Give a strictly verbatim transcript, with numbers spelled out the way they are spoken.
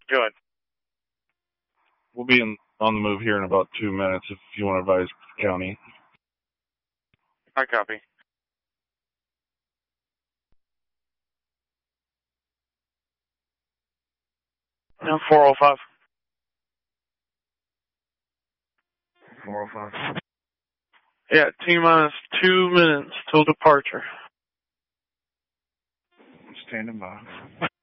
Good. We'll be in, on the move here in about two minutes if you want to advise the county. I copy. Now four oh five. four oh five. Yeah, T minus two minutes till departure. Standing by.